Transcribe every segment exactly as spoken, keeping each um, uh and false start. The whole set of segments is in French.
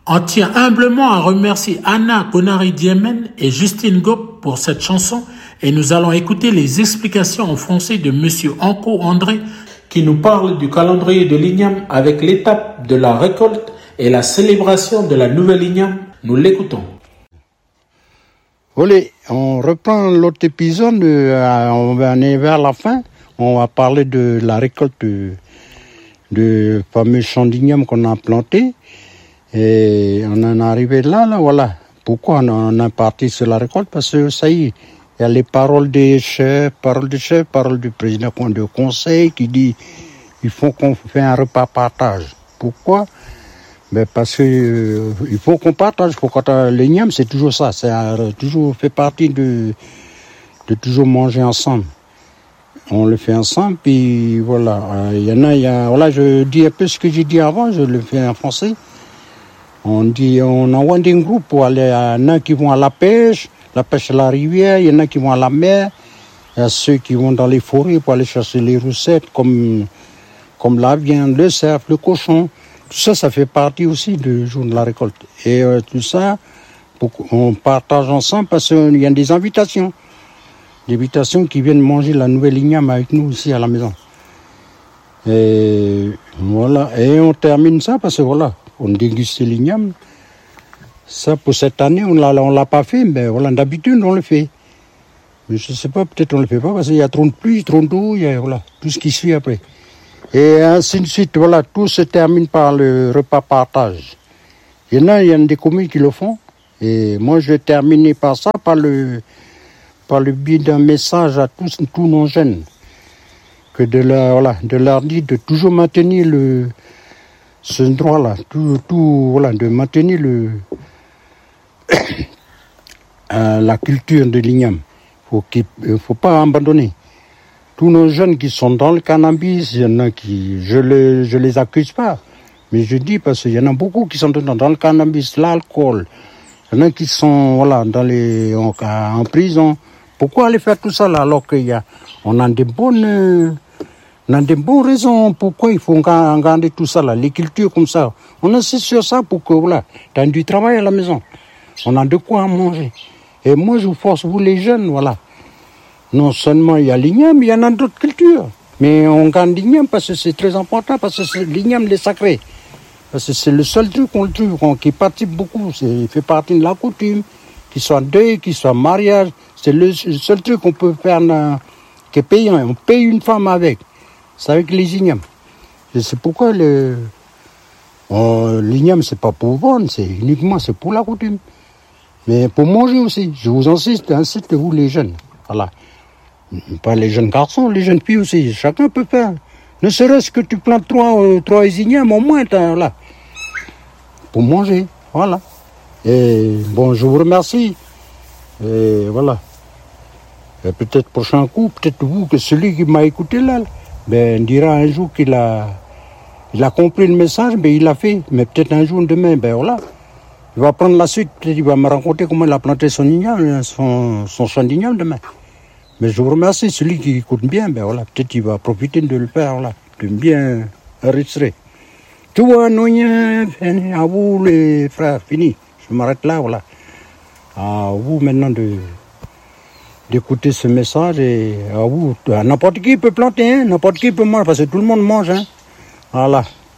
On tient humblement à remercier Anna Konari-Diemen et Justine Gop pour cette chanson et nous allons écouter les explications en français de Monsieur Anko André qui nous parle du calendrier de l'Ignam avec l'étape de la récolte et la célébration de la nouvelle Ignam. Nous l'écoutons. Allez, on reprend l'autre épisode, euh, on va aller vers la fin, on va parler de la récolte de, de fameux champ d'igname qu'on a planté. Et on en est arrivé là, là, voilà. Pourquoi on, on est parti sur la récolte? Parce que ça y est, il y a les paroles des chefs, paroles des chefs, paroles du président du conseil qui dit il faut qu'on fait un repas partage. Pourquoi? Ben parce que euh, il faut qu'on partage. Pour quand l'igname, c'est toujours ça, c'est un, toujours fait partie de de toujours manger ensemble. On le fait ensemble, puis voilà. Il y en a, il y a, voilà, je dis un peu ce que j'ai dit avant, je le fais en français. On dit, on envoie des groupes pour aller, il y en a qui vont à la pêche, la pêche à la rivière, il y en a qui vont à la mer, il y a ceux qui vont dans les forêts pour aller chercher les recettes comme, comme la viande, le cerf, le cochon. Tout ça, ça fait partie aussi du jour de la récolte. Et euh, tout ça, pour, on partage ensemble parce qu'il y a des invitations. Des invitations qui viennent manger la nouvelle igname avec nous ici à la maison. Et voilà, et on termine ça parce que voilà, on déguste l'igname. Ça, pour cette année, on l'a, on l'a pas fait, mais voilà, d'habitude, on le fait. Mais je sais pas, peut-être on le fait pas parce qu'il y a trop de pluie, trop d'eau, il y a, voilà, tout ce qui suit après. Et ainsi de suite, voilà, tout se termine par le repas partage. Il y en a, il y a des communes qui le font. Et moi, je vais terminer par ça, par le, par le biais d'un message à tous, tous nos jeunes. Que de leur, voilà, de leur dire de toujours maintenir le, ce droit-là, tout, tout, voilà, de maintenir le, euh, la culture de l'igname. Faut qu'il, faut pas abandonner. Tous nos jeunes qui sont dans le cannabis, il y en a qui, je les, je les accuse pas, mais je dis parce qu'il y en a beaucoup qui sont dans, dans le cannabis, l'alcool. Il y en a qui sont, voilà, dans les, en, en prison. Pourquoi aller faire tout ça là alors qu'il y a, on a des bonnes, on a des bonnes raisons pourquoi il faut garder tout ça là, les cultures comme ça. On insiste sur ça pour que, voilà, t'as du travail à la maison. On a de quoi manger. Et moi, je vous force, vous les jeunes, voilà. Non seulement il y a l'igname, il y en a d'autres cultures. Mais on garde l'igname parce que c'est très important, parce que c'est, l'igname est sacré. Parce que c'est le seul truc qu'on trouve, qu'on, qui participe beaucoup. C'est, il fait partie de la coutume, qu'il soit deuil, qu'il soit mariage. C'est le, le seul truc qu'on peut faire, dans, qui est payant. On paye une femme avec. C'est avec les ignames. Et c'est pourquoi le, oh, l'igname, c'est pas pour vendre, c'est uniquement c'est pour la coutume. Mais pour manger aussi. Je vous insiste, insiste vous les jeunes. Voilà. Pas les jeunes garçons, les jeunes filles aussi. Chacun peut faire. Ne serait-ce que tu plantes trois, euh, trois ignames, au moins, t'as, là. Pour manger. Voilà. Et bon, je vous remercie. Et voilà. Et peut-être prochain coup, peut-être vous, que celui qui m'a écouté là, ben, dira un jour qu'il a, il a compris le message, ben, il l'a fait. Mais peut-être un jour, demain, ben, voilà. Il va prendre la suite, peut-être il va me raconter comment il a planté son igname, son, son champ d'igname demain. Mais je vous remercie, celui qui écoute bien, ben voilà, peut-être il va profiter de le faire, voilà, de bien enregistrer. Tu vois, nous, à vous les frères, fini. Je m'arrête là, voilà. À vous maintenant de, d'écouter ce message et à vous, à n'importe qui peut planter, hein, n'importe qui peut manger, parce que tout le monde mange, hein. Voilà.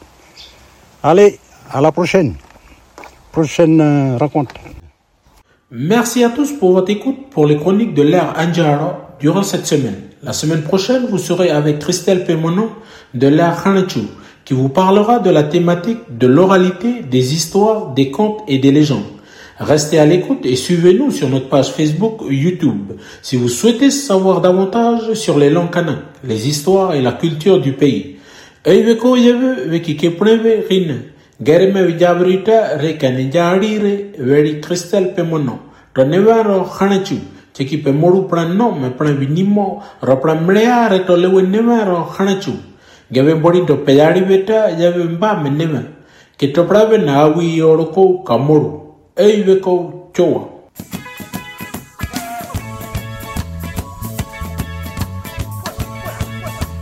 Allez, à la prochaine. Prochaine euh, rencontre. Merci à tous pour votre écoute pour les chroniques de l'ère Anjara durant cette semaine. La semaine prochaine, vous serez avec Christelle Pemono de l'ère Hanachu qui vous parlera de la thématique de l'oralité, des histoires, des contes et des légendes. Restez à l'écoute et suivez-nous sur notre page Facebook ou YouTube si vous souhaitez savoir davantage sur les langues kanak, les histoires et la culture du pays. Eiveko yeve vekike preve rine. Gereme vijabrita rekane jarire veri Christelle Pemono. Tonevaro Hanachu. Cheki pe moru prano me pran vinimo ropra mlea retolewe nevaro Hanachu. Gave body do peyari beta yave mba me neve. Ketoprave na awi oroko kamoru. Eiveko choa.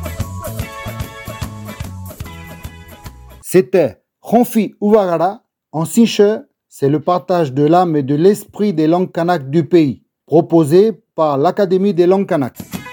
C'était Ronfi Ouvagara En Sinche, c'est le partage de l'âme et de l'esprit des langues kanak du pays, proposé par l'Académie des langues kanak.